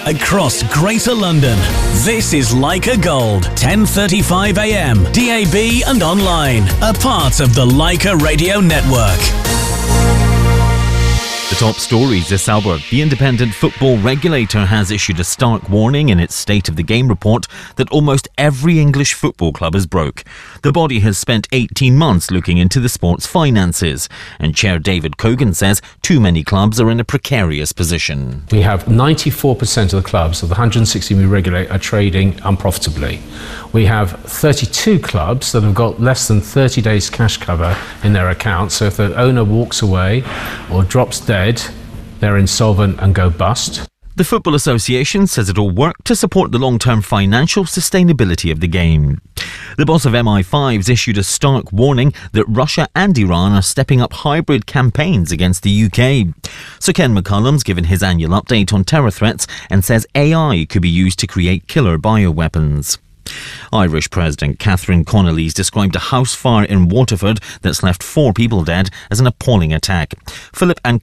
across Greater London. This is Leica Gold, 10:35 a.m, DAB and online. A part of the Leica Radio Network. The top stories this hour. The independent football regulator has issued a stark warning in its State of the Game report that almost every English football club is broke. The body has spent 18 months looking into the sport's finances, and Chair David Cogan says too many clubs are in a precarious position. We have 94% of the clubs of the 160 we regulate are trading unprofitably. We have 32 clubs that have got less than 30 days cash cover in their accounts, so if the owner walks away or drops dead, they're insolvent and go bust. The Football Association says it will work to support the long-term financial sustainability of the game. The boss of MI5's issued a stark warning that Russia and Iran are stepping up hybrid campaigns against the UK. Sir Ken McCullum's given his annual update on terror threats and says AI could be used to create killer bioweapons. Irish President Catherine Connolly's described a house fire in Waterford that's left 4 people dead as an appalling attack. Philip and